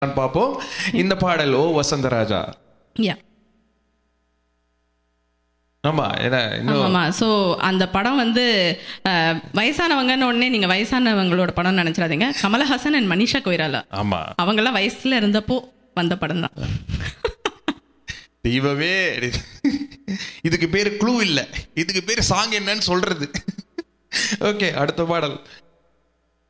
பார்ப்போம். இந்த பாடல் ஓ வசந்தராஜா. யா ஆமா, ஏன்னா இன்னும் ஆமாம். ஸோ அந்த படம் வந்து வயசானவங்கன்னு உடனே நீங்கள் வயசானவங்களோட படம் நினச்சிடாதீங்க. கமலஹாசன் அண்ட் மனிஷா கொய்ராலா ஆமா அவங்கெல்லாம் வயசுல இருந்தப்போ வந்த படம் தான். தெய்வமே, இதுக்கு பேரு க்ளூ இல்ல, இதுக்கு பேரு சாங் என்னன்னு சொல்றது. ஓகே, அடுத்த பாடல்.